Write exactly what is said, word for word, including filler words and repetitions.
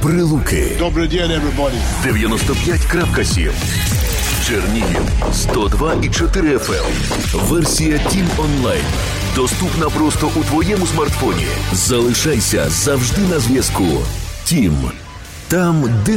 Прилуки. Добрий день, everybody. дев'яносто п'ять крапка сім. Чернігів сто два і чотири еф ем. Версія Тім онлайн. Доступна просто у твоєму смартфоні. Залишайся завжди на зв'язку. Тім. Там, де